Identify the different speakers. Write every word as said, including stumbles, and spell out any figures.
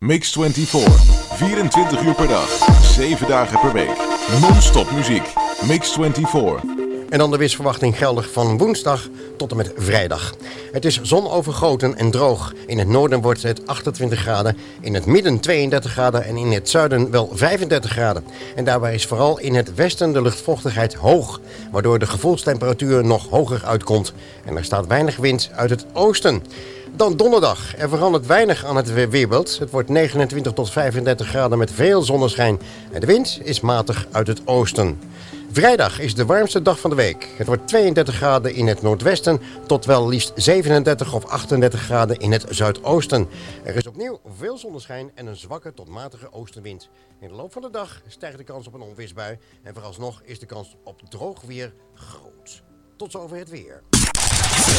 Speaker 1: Mix vierentwintig. vierentwintig uur per dag. zeven dagen per week. Non-stop muziek. Mix vierentwintig.
Speaker 2: En dan de weersverwachting geldig van woensdag tot en met vrijdag. Het is zonovergoten en droog. In het noorden wordt het achtentwintig graden, in het midden tweeëndertig graden en in het zuiden wel vijfendertig graden. En daarbij is vooral in het westen de luchtvochtigheid hoog, waardoor de gevoelstemperatuur nog hoger uitkomt. En er staat weinig wind uit het oosten. Dan donderdag. Er verandert weinig aan het weerbeeld. Het wordt negenentwintig tot vijfendertig graden met veel zonneschijn. En de wind is matig uit het oosten. Vrijdag is de warmste dag van de week. Het wordt tweeëndertig graden in het noordwesten tot wel liefst zevenendertig of achtendertig graden in het zuidoosten. Er is opnieuw veel zonneschijn en een zwakke tot matige oostenwind. In de loop van de dag stijgt de kans op een onweersbui en vooralsnog is de kans op droog weer groot. Tot zover het weer.